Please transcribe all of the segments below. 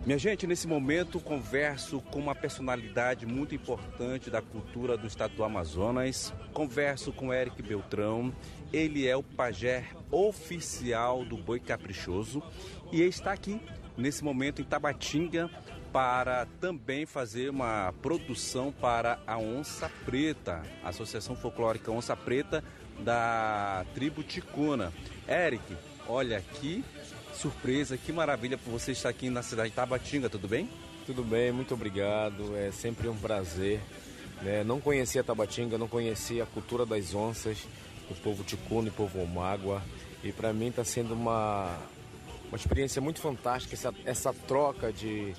Minha gente, nesse momento converso com uma personalidade muito importante da cultura do estado do Amazonas. Converso com Eric Beltrão. Ele é o pajé oficial do Boi Caprichoso e está aqui nesse momento em Tabatinga para também fazer uma produção para a Onça Preta, a Associação Folclórica Onça Preta da tribo Ticuna. Eric, olha que surpresa, que maravilha por você estar aqui na cidade de Tabatinga, tudo bem? Tudo bem, muito obrigado, é sempre um prazer. Não conhecia Tabatinga, não conhecia a cultura das onças, o povo Ticuna e o povo Omágua, e para mim está sendo uma experiência muito fantástica, essa troca de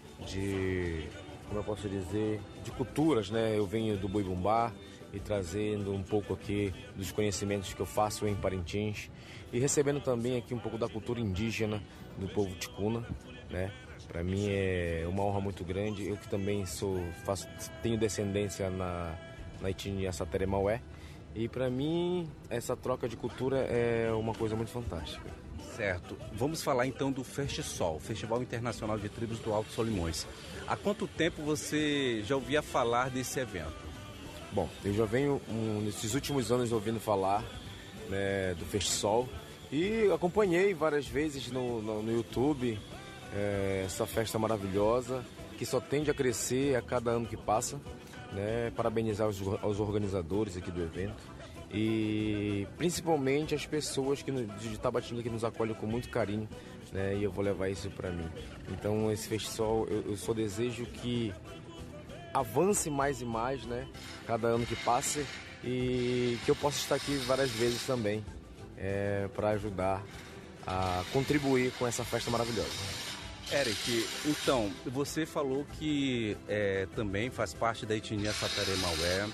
como eu posso dizer, de culturas, né? Eu venho do Boi Bumbá e trazendo um pouco aqui dos conhecimentos que eu faço em Parintins e recebendo também aqui um pouco da cultura indígena do povo Ticuna, né? Para mim é uma honra muito grande. Eu que também tenho descendência na etnia Sateré Maué, e para mim essa troca de cultura é uma coisa muito fantástica. Certo. Vamos falar então do FestSol, Festival Internacional de Tribos do Alto Solimões. Há quanto tempo você já ouvia falar desse evento? Bom, eu já venho nesses últimos anos ouvindo falar, né, do FestSol e acompanhei várias vezes no YouTube essa festa maravilhosa que só tende a crescer a cada ano que passa, né? Parabenizar aos organizadores aqui do evento e principalmente as pessoas de Tabatinga que nos acolhem com muito carinho, né? E eu vou levar isso para mim. Então esse FestSol eu só desejo que avance mais e mais, né? Cada ano que passe, e que eu possa estar aqui várias vezes também para ajudar a contribuir com essa festa maravilhosa. Eric, então, você falou que também faz parte da etnia Sateré Maué.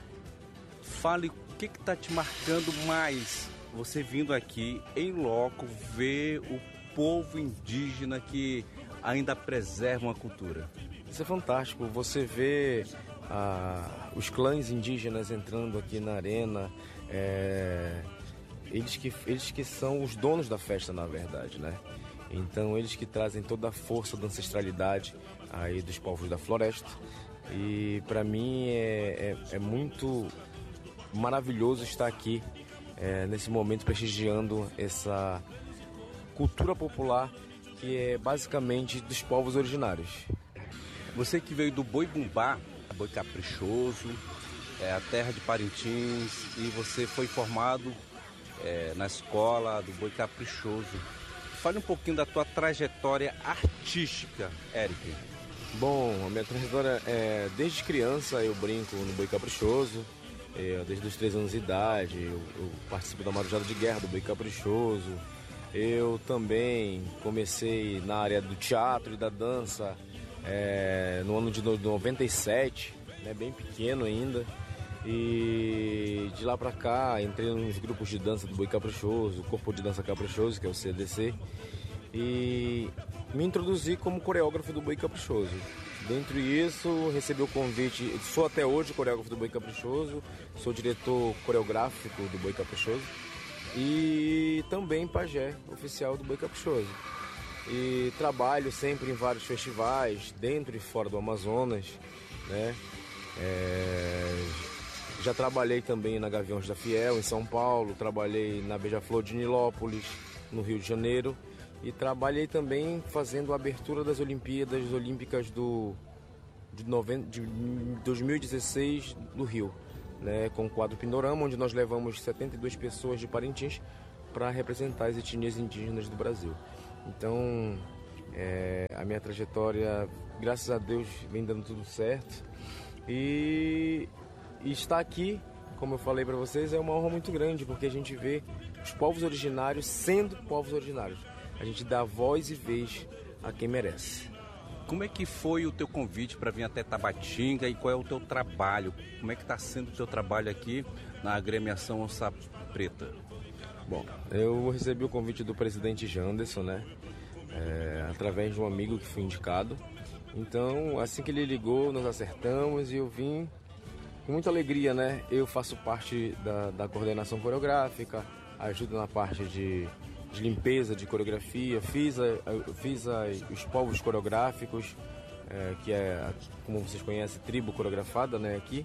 Fale o que está te marcando mais, você vindo aqui em loco ver o povo indígena que ainda preserva a cultura. Isso é fantástico, você vê os clãs indígenas entrando aqui na arena, eles que são os donos da festa, na verdade, né? Então eles que trazem toda a força da ancestralidade aí dos povos da floresta, e para mim é muito maravilhoso estar aqui nesse momento prestigiando essa cultura popular que é basicamente dos povos originários. Você que veio do Boi Bumbá, Boi Caprichoso, a terra de Parintins, e você foi formado na escola do Boi Caprichoso. Fale um pouquinho da tua trajetória artística, Eric. Bom, a minha trajetória desde criança eu brinco no Boi Caprichoso, desde os 3 anos de idade, eu participo da Marujada de Guerra do Boi Caprichoso. Eu também comecei na área do teatro e da dança no ano de 97, né, bem pequeno ainda. E de lá pra cá entrei nos grupos de dança do Boi Caprichoso, o Corpo de Dança Caprichoso, que é o CDC, e me introduzi como coreógrafo do Boi Caprichoso. Dentro disso, recebi o convite, sou até hoje coreógrafo do Boi Caprichoso, sou diretor coreográfico do Boi Caprichoso e também pajé oficial do Boi Caprichoso. E trabalho sempre em vários festivais, dentro e fora do Amazonas, né? Já trabalhei também na Gaviões da Fiel, em São Paulo, trabalhei na Beija-Flor de Nilópolis, no Rio de Janeiro, e trabalhei também fazendo a abertura das Olimpíadas Olímpicas de 2016 do Rio, né, com o quadro Pindorama, onde nós levamos 72 pessoas de Parintins para representar as etnias indígenas do Brasil. Então, a minha trajetória, graças a Deus, vem dando tudo certo. E estar aqui, como eu falei para vocês, é uma honra muito grande, porque a gente vê os povos originários sendo povos originários. A gente dá voz e vez a quem merece. Como é que foi o teu convite para vir até Tabatinga e qual é o teu trabalho? Como é que está sendo o teu trabalho aqui na agremiação Onça Preta? Bom, eu recebi o convite do presidente Janderson, né? Através de um amigo que foi indicado. Então, assim que ele ligou, nós acertamos e eu vim com muita alegria, né? Eu faço parte da coordenação coreográfica, ajudo na parte de de limpeza, de coreografia, fiz os povos coreográficos, que é, como vocês conhecem, tribo coreografada, né, aqui.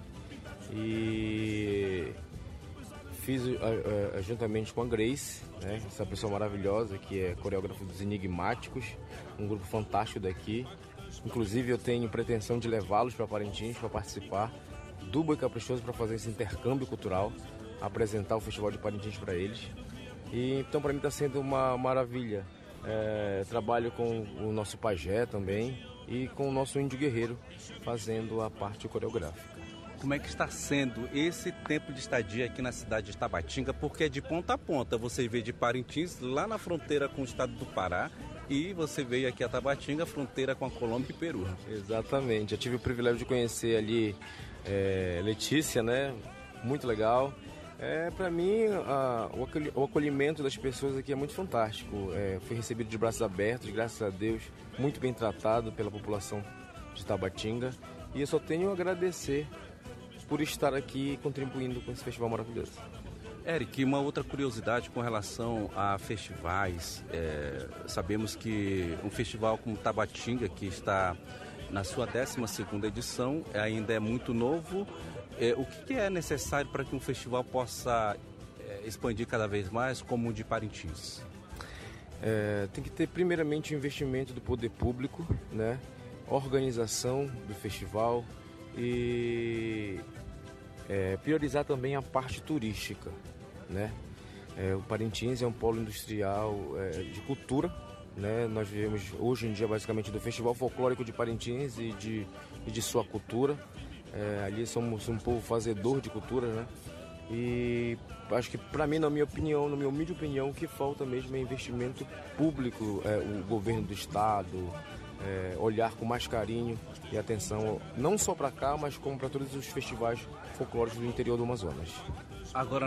E fiz juntamente com a Grace, né, essa pessoa maravilhosa que é coreógrafa dos Enigmáticos, um grupo fantástico daqui. Inclusive eu tenho pretensão de levá-los para Parintins para participar do Boi Caprichoso, para fazer esse intercâmbio cultural, apresentar o Festival de Parintins para eles. E então para mim está sendo uma maravilha. Trabalho com o nosso pajé também e com o nosso índio guerreiro fazendo a parte coreográfica. Como é que está sendo esse tempo de estadia aqui na cidade de Tabatinga? Porque é de ponta a ponta. Você veio de Parintins, lá na fronteira com o estado do Pará, e você veio aqui a Tabatinga, fronteira com a Colômbia e Peru. Exatamente. Eu tive o privilégio de conhecer ali Letícia, né? Muito legal. Para mim, o acolhimento das pessoas aqui é muito fantástico. Fui recebido de braços abertos, graças a Deus, muito bem tratado pela população de Tabatinga. E eu só tenho a agradecer por estar aqui contribuindo com esse festival maravilhoso. Eric, uma outra curiosidade com relação a festivais. Sabemos que um festival como Tabatinga, que está na sua 12ª edição, ainda é muito novo. O que é necessário para que um festival possa expandir cada vez mais, como o de Parintins? Tem que ter primeiramente o investimento do poder público, né? Organização do festival e priorizar também a parte turística, né? O Parintins é um polo industrial de cultura, né? Nós vivemos hoje em dia basicamente do Festival Folclórico de Parintins e de sua cultura. Ali somos um povo fazedor de cultura, né? E acho que para mim, na minha humilde opinião, o que falta mesmo é investimento público, o governo do estado, olhar com mais carinho e atenção, não só para cá, mas como para todos os festivais folclóricos do interior do Amazonas. Agora,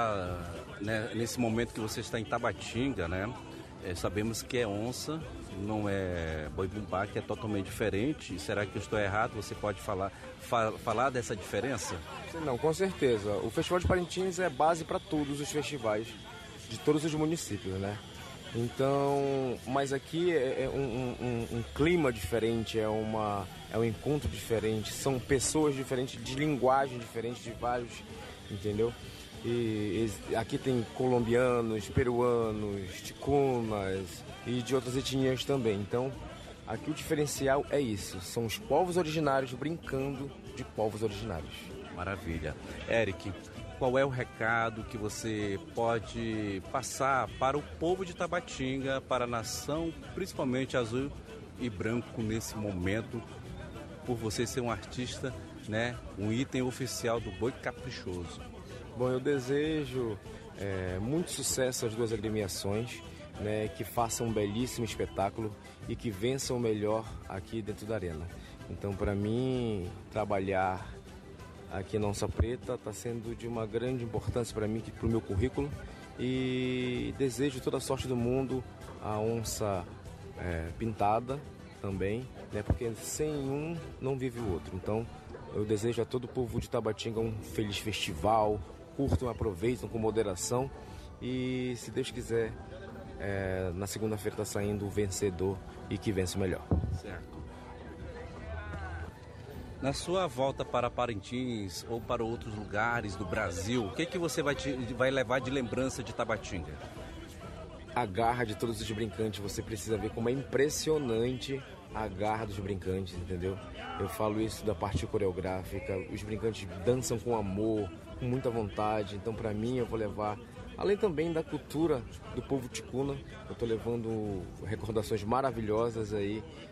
nesse momento que você está em Tabatinga, né? Sabemos que é onça, não é boi-bumbá, que é totalmente diferente. Será que eu estou errado? Você pode falar dessa diferença? Não, com certeza. O Festival de Parintins é base para todos os festivais de todos os municípios, né? Então, mas aqui é um clima diferente, é um encontro diferente, são pessoas diferentes, de linguagem diferente, de vários, entendeu? E aqui tem colombianos, peruanos, ticunas e de outras etnias também. Então, aqui o diferencial é isso, são os povos originários brincando de povos originários. Maravilha. Eric, qual é o recado que você pode passar para o povo de Tabatinga, para a nação, principalmente azul e branco nesse momento, por você ser um artista, né, um item oficial do Boi Caprichoso? Bom, eu desejo muito sucesso às duas agremiações, né, que façam um belíssimo espetáculo e que vençam o melhor aqui dentro da arena. Então, para mim, trabalhar aqui na Onça Preta está sendo de uma grande importância para mim, para o meu currículo, e desejo toda a sorte do mundo à onça pintada também, né, porque sem um não vive o outro. Então, eu desejo a todo o povo de Tabatinga um feliz festival, curtam, aproveitam com moderação e, se Deus quiser, na segunda-feira está saindo o vencedor e que vence o melhor. Certo. Na sua volta para Parintins ou para outros lugares do Brasil, o que você vai levar de lembrança de Tabatinga? A garra de todos os brincantes, você precisa ver como é impressionante a garra dos brincantes, entendeu? Eu falo isso da parte coreográfica, os brincantes dançam com amor, com muita vontade, então para mim eu vou levar, além também da cultura do povo ticuna, eu estou levando recordações maravilhosas aí